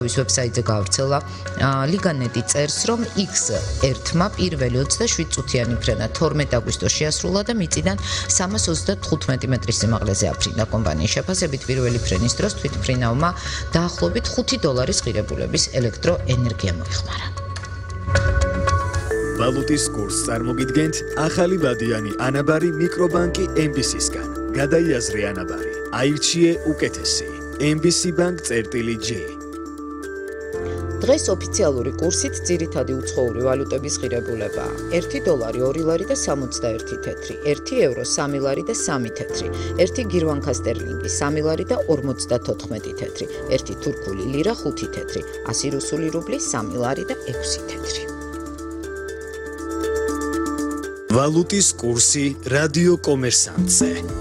ვებსაიტზე გავრცელა ლიგანეტი წერს, რომ X1-მა პირველი 27 წუთიანი ფრენა 12 აგვისტოს შეასრულა და მიწიდან 335 მეტრის სიმაღლეზე აფრინდა. კომპანიის შეფასებით პირველი ფრენის დროს თვითმფრინავმა დაახლოებით $5 ღირებულების ელექტროენერგია მოიხმარა. ვალუტის კურსს წარმოგიდგენთ ახალი ვადიანი ანაბარი მიკრობანკი MBC-სგან. გადაიაზრე ანაბარი, აირჩიე უკეთესი. MBC Bank-J. დღეს ოფიციალური კურსით ძირითადი უცხოური ვალუტების ღირებულებაა. $1 2 ლარი და 61 თეთრი, €1 3 ლარი და 3 თეთრი, 1 გირვანქა სტერლინგი 3 ლარი და 54 თეთრი, 1 თურქული ლირა 5 თეთრი, 100 რუსული რუბლი 3 ლარი და 6 თეთრი. ვალუტის კურსი რადიო კომერსანტზე.